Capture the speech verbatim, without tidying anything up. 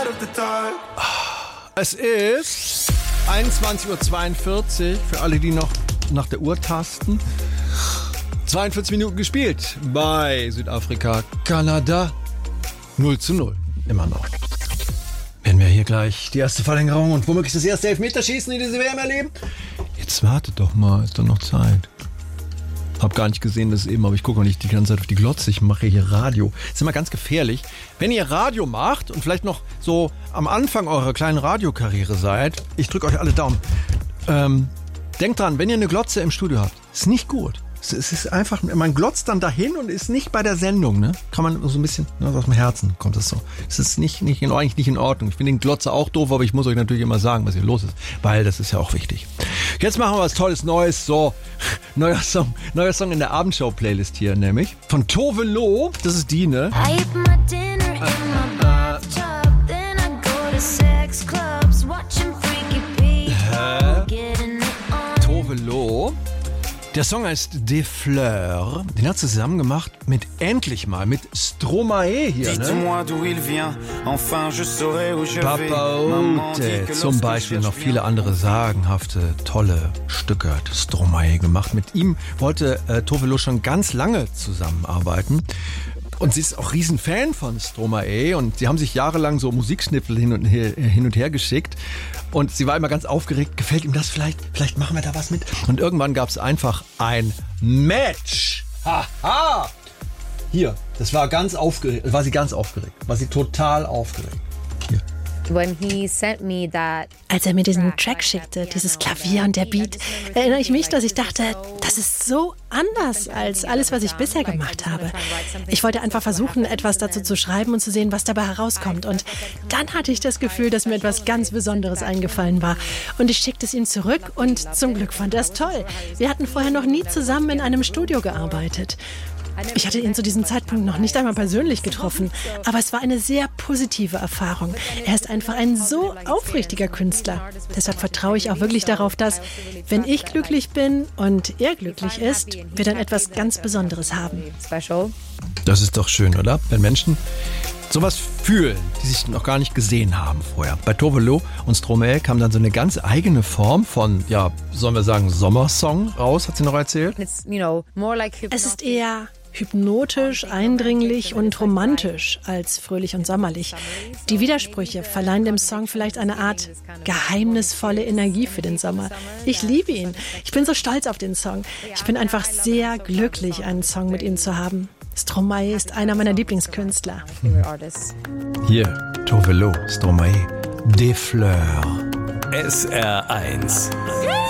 Es ist einundzwanzig Uhr zweiundvierzig für alle, die noch nach der Uhr tasten. zweiundvierzig Minuten gespielt bei Südafrika, Kanada. null zu null, immer noch. Werden wir hier gleich die erste Verlängerung und womöglich das erste Elfmeterschießen in diese W M erleben? Jetzt wartet doch mal, ist doch noch Zeit. Hab gar nicht gesehen, das eben, aber ich gucke auch nicht die ganze Zeit auf die Glotze. Ich mache hier Radio. Das ist immer ganz gefährlich. Wenn ihr Radio macht und vielleicht noch so am Anfang eurer kleinen Radiokarriere seid, ich drücke euch alle Daumen. Ähm, denkt dran, wenn ihr eine Glotze im Studio habt, ist nicht gut. Es ist einfach, man glotzt dann dahin und ist nicht bei der Sendung, ne? Kann man so ein bisschen, ne, aus dem Herzen kommt das so. Es ist nicht, nicht in, eigentlich nicht in Ordnung. Ich finde den Glotze auch doof, aber ich muss euch natürlich immer sagen, was hier los ist, weil das ist ja auch wichtig. Jetzt machen wir was Tolles Neues, so, neuer Song, neuer Song in der Abendshow-Playlist hier, nämlich von Tove Lo, das ist die, ne? Äh, äh, Tove Lo. Der Song heißt Des Fleurs. Den hat sie zusammen gemacht mit endlich mal mit Stromae hier, ne? Papa Oute zum Beispiel, noch viele andere sagenhafte, tolle Stücke hat Stromae gemacht. Mit ihm wollte äh, Tove Lo schon ganz lange zusammenarbeiten. Und sie ist auch Riesenfan von Stromae und sie haben sich jahrelang so Musikschnipsel hin und her, hin und her geschickt. Und sie war immer ganz aufgeregt, gefällt ihm das vielleicht? Vielleicht machen wir da was mit. Und irgendwann gab es einfach ein Match. Haha! Hier, das war ganz aufgeregt, war sie ganz aufgeregt, war sie total aufgeregt. Hier. When he sent me that Als er mir diesen Track schickte, dieses Klavier und der Beat, erinnere ich mich, dass ich dachte, das ist so anders als alles, was ich bisher gemacht habe. Ich wollte einfach versuchen, etwas dazu zu schreiben und zu sehen, was dabei herauskommt. Und dann hatte ich das Gefühl, dass mir etwas ganz Besonderes eingefallen war. Und ich schickte es ihm zurück und zum Glück fand er es toll. Wir hatten vorher noch nie zusammen in einem Studio gearbeitet. Ich hatte ihn zu diesem Zeitpunkt noch nicht einmal persönlich getroffen, aber es war eine sehr positive Erfahrung. Er ist einfach ein so aufrichtiger Künstler. Deshalb vertraue ich auch wirklich darauf, dass, wenn ich glücklich bin und er glücklich ist, wir dann etwas ganz Besonderes haben. Das ist doch schön, oder? Wenn Menschen sowas fühlen, die sich noch gar nicht gesehen haben vorher. Bei Tove Lo und Stromae kam dann so eine ganz eigene Form von, ja, sollen wir sagen, Sommersong raus, hat sie noch erzählt? Es ist eher hypnotisch, eindringlich und romantisch als fröhlich und sommerlich. Die Widersprüche verleihen dem Song vielleicht eine Art geheimnisvolle Energie für den Sommer. Ich liebe ihn. Ich bin so stolz auf den Song. Ich bin einfach sehr glücklich, einen Song mit ihm zu haben. Stromae ist einer meiner Lieblingskünstler. Hier, Tove Lo, Stromae, Des Fleurs. S R eins.